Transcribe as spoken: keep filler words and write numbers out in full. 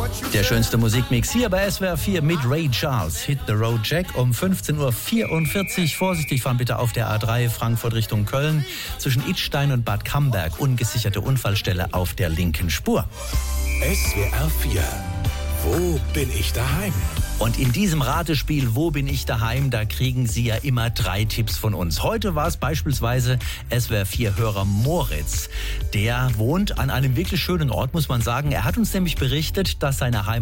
Der schönste Musikmix hier bei S W R vier mit Ray Charles. Hit the Road Jack um fünfzehn Uhr vierundvierzig. Vorsichtig fahren bitte auf der A drei Frankfurt Richtung Köln. Zwischen Idstein und Bad Camberg ungesicherte Unfallstelle auf der linken Spur. S W R vier. Wo bin ich daheim? Und in diesem Ratespiel Wo bin ich daheim, da kriegen Sie ja immer drei Tipps von uns. Heute war es beispielsweise S W R vier-Hörer Moritz. Der wohnt an einem wirklich schönen Ort, muss man sagen. Er hat uns nämlich berichtet, dass seine Heimat